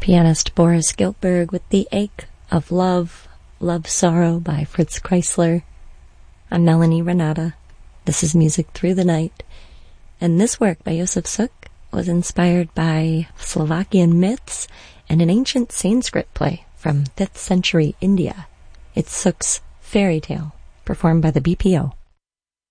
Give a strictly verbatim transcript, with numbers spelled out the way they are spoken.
pianist Boris Giltberg with The Ache of Love, Love Sorrow by Fritz Kreisler. I'm Melanie Renata. This is Music Through the Night. And this work by Josef Suk was inspired by Slovakian myths and an ancient Sanskrit play from fifth century India. It's Suk's Fairy Tale, performed by the B P O.